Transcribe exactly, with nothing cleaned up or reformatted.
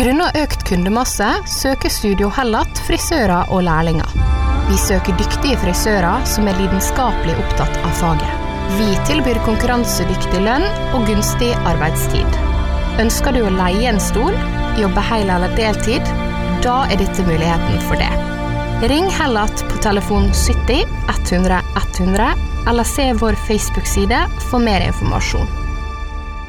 Grunnet økt kundemasse søker Studio Hellat frisører og lærlinger. Vi søker dyktige frisører som er lidenskapelig opptatt av faget. Vi tilbyr konkurransedyktig lønn og gunstig arbeidstid. Ønsker du å leie en stol, jobbe hele eller deltid, da er dette muligheten for det. Ring Hellat på telefon sytti ett hundre ett hundre eller se vår Facebook-side for mer informasjon.